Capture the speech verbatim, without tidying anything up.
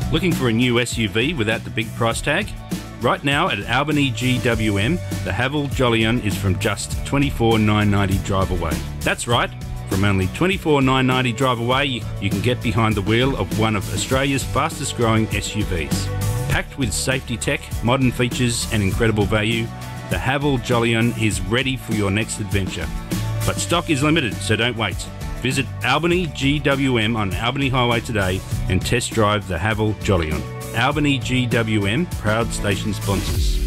Looking for a new S U V without the big price tag? Right now at Albany G W M, the Haval Jolyon is from just twenty-four thousand nine hundred ninety drive away. That's right, from only twenty-four thousand nine hundred ninety drive away, you, you can get behind the wheel of one of Australia's fastest growing S U Vs. Packed with safety tech, modern features and incredible value, the Haval Jolyon is ready for your next adventure. But stock is limited, so don't wait. Visit Albany G W M on Albany Highway today and test drive the Haval Jolyon. Albany G W M, proud station sponsors.